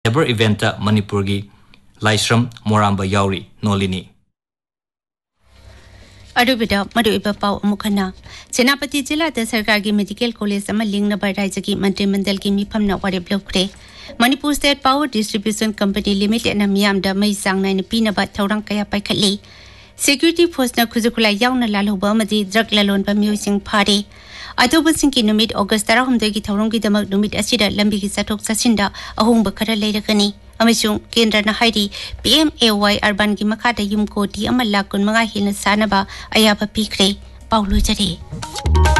एबर event Manipur की लाइश्रम मोरांबा याउरी नोलिनी अरुबिदा मरुइबा पाव अमुखना सेनापति जिला सरकार की मेडिकल कॉलेज लिंग राज्य की मंत्रिमंडल की मिफम वारेप लौख्रे Manipur state power distribution company limited मियाम मई चांग नाइन पीनब थौरांग कया पाइखटली सिक्यूरिटी फोर्स खुजुखुला यावना लालौबा ड्रग ललोनबा मियोइसिंग फारे अतोबसिंग की नुमित अगस्त 13 की थौरांग की दमक नुमित असिदा लंबी की चथोक चसिंदा अहोंग खरा लेरकनी अमसुंग केंद्र हाइरी PMAY अर्बन की मखादा युम कोटी 1,50,000 हेन सानबा अयाबा पीखरे पाउलो जरे।